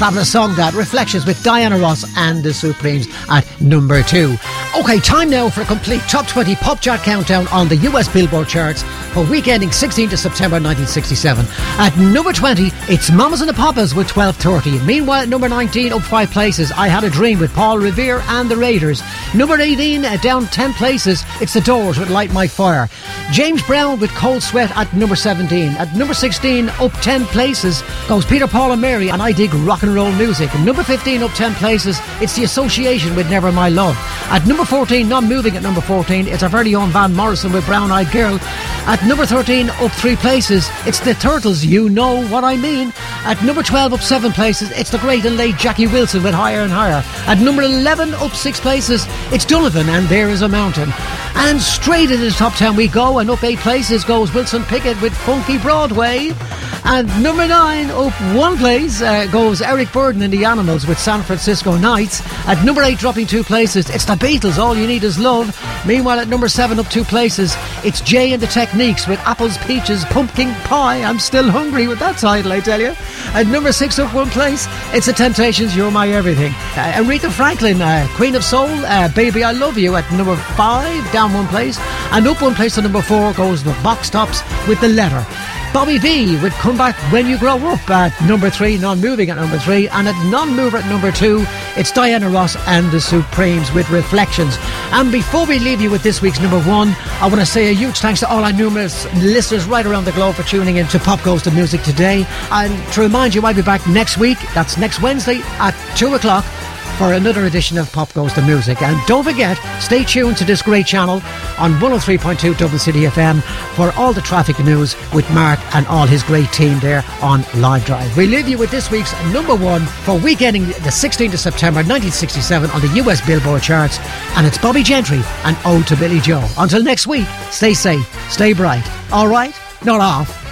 fabulous song that, Reflections, with Diana Ross and the Supremes at number 2. Okay, time now for a complete Top 20 Pop Chart countdown on the US Billboard charts for week ending 16th of September 1967. At number 20, it's Mamas and the Papas with 12:30. Meanwhile, at number 19, up 5 places, I Had a Dream with Paul Revere and the Raiders. Number 18, down 10 places, it's The Doors with Light My Fire. James Brown with Cold Sweat at number 17. At number 16, up 10 places, goes Peter, Paul and Mary and I Dig Rock and Roll Music. And number 15, up 10 places, it's The Association with Never My Love. At number 14, non-moving at number 14, it's our very own Van Morrison with Brown Eyed Girl. At number 13, up 3 places, it's The Turtles, You Know What I Mean. At number 12, up 7 places, it's the great and late Jackie Wilson with Higher and Higher. At number 11, up 6 places, it's Donovan and There Is a Mountain. And straight into the top 10 we go, and up 8 places goes Wilson Pickett with Funky Broadway. And number 9, up 1 place, goes Eric Burdon and the Animals with San Francisco Nights. At number 8, dropping 2 places, it's the Beatles, All You Need Is Love. Meanwhile, at number 7, up 2 places, it's Jay and the Techniques with Apples, Peaches, Pumpkin Pie. I'm still hungry with that title, I tell you. At number 6, up 1 place, it's The Temptations, You're My Everything. Aretha Franklin, Queen of Soul, Baby I Love You at number 5, down 1 place. And up 1 place to number 4 goes the Box Tops with The Letter. Bobby V would Come Back When You Grow Up at number 3, non-moving at number 3. And at non-mover at number 2, it's Diana Ross and the Supremes with Reflections. And before we leave you with this week's number 1, I want to say a huge thanks to all our numerous listeners right around the globe for tuning in to Pop Goes to Music today. And to remind you, I'll be back next week, that's next Wednesday at 2 o'clock, for another edition of Pop Goes to Music. And don't forget, stay tuned to this great channel on 103.2 Dublin City FM for all the traffic news with Mark and all his great team there on Live Drive. We leave you with this week's number 1 for week ending the 16th of September 1967 on the US Billboard charts, and it's Bobby Gentry and Ode to Billy Joe. Until next week, stay safe, stay bright. All right? Not off.